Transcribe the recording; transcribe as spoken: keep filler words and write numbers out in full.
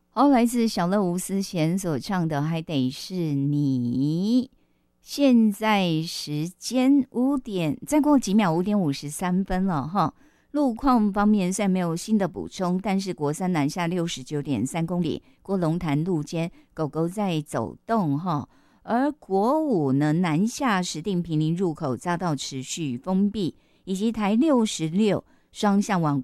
好，来自小乐吴思贤所唱的还得是你。现在时间五点，再过几秒五点五十三分了哈。路况方面虽然没有新的补充，但是国三南下六十九点三公里，过龙潭路间狗狗在走动哈。而国五呢南下石碇坪林入口匝道持续封闭，以及台六十六双向往